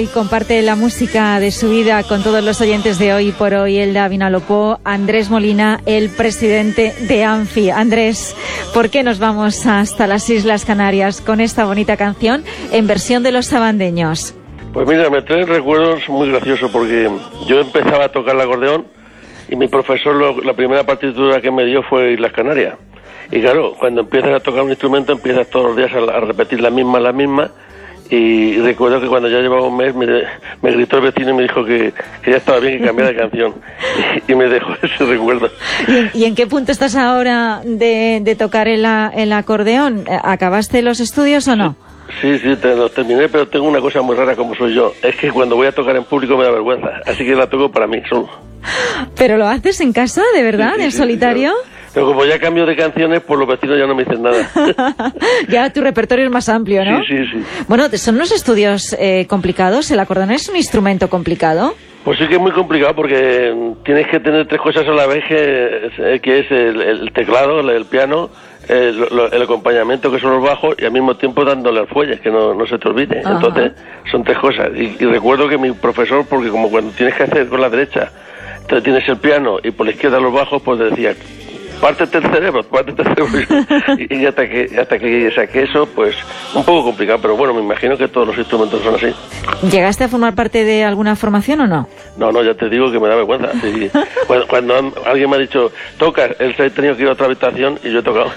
hoy comparte la música de su vida con todos los oyentes de Hoy por Hoy, Elda Vinalopó, Andrés Molina, el presidente de ANFI. Andrés, ¿por qué nos vamos hasta las Islas Canarias con esta bonita canción en versión de Los Sabandeños? Pues mira, me trae recuerdos muy graciosos porque yo empezaba a tocar el acordeón y mi profesor la primera partitura que me dio fue Islas Canarias. Y claro, cuando empiezas a tocar un instrumento empiezas todos los días a repetir la misma. Y recuerdo que cuando ya llevaba un mes me gritó el vecino y me dijo que ya estaba bien que cambiara de canción. Y me dejó ese recuerdo. ¿Y en qué punto estás ahora de tocar el acordeón? ¿Acabaste los estudios o no? Sí, los terminé, pero tengo una cosa muy rara como soy yo. Es que cuando voy a tocar en público me da vergüenza. Así que la toco para mí solo. ¿Pero lo haces en casa, de verdad, en solitario? Sí, claro. Pero como ya cambio de canciones, pues los vecinos ya no me dicen nada. Ya tu repertorio es más amplio, ¿no? Sí. Bueno, ¿son los estudios complicados? ¿El acordeón es un instrumento complicado? Pues sí que es muy complicado porque tienes que tener tres cosas a la vez, que es el teclado, el piano, el acompañamiento, que son los bajos, y al mismo tiempo dándole al fuelle, que no se te olvide. Ajá. Entonces son tres cosas. Y recuerdo que mi profesor, porque como cuando tienes que hacer con la derecha, entonces tienes el piano y por la izquierda los bajos, pues decía... Pártete el cerebro. Y hasta que saqué eso, pues un poco complicado, pero bueno, me imagino que todos los instrumentos son así. ¿Llegaste a formar parte de alguna formación o no? No, ya te digo que me da vergüenza. Sí. Cuando alguien me ha dicho, tocas, él se ha tenido que ir a otra habitación y yo he tocado.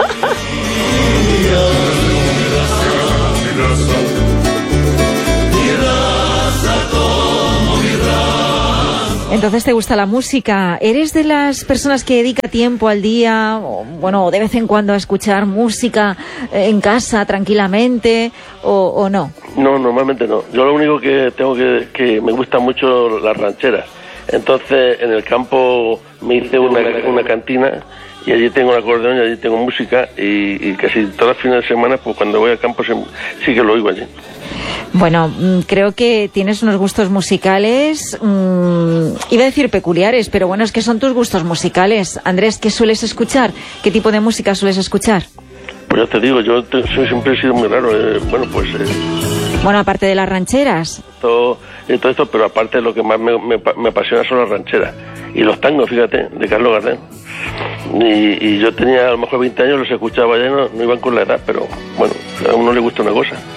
Entonces, ¿te gusta la música? ¿Eres de las personas que dedica tiempo al día, o de vez en cuando a escuchar música en casa, tranquilamente, o no? No, normalmente no. Yo lo único que tengo que me gustan mucho las rancheras. Entonces, en el campo me hice una cantina y allí tengo un acordeón y allí tengo música y casi todos los fines de semana, pues cuando voy al campo sí que lo oigo allí. Bueno, creo que tienes unos gustos musicales, iba a decir peculiares, pero bueno, es que son tus gustos musicales. Andrés, ¿qué sueles escuchar? ¿Qué tipo de música sueles escuchar? Pues ya te digo, siempre he sido muy raro. Bueno, aparte de las rancheras. Todo esto, pero aparte lo que más me apasiona son las rancheras. Y los tangos, fíjate, de Carlos Gardel. Y yo tenía a lo mejor 20 años, los escuchaba ya, no iban con la edad, pero bueno, a uno le gusta una cosa.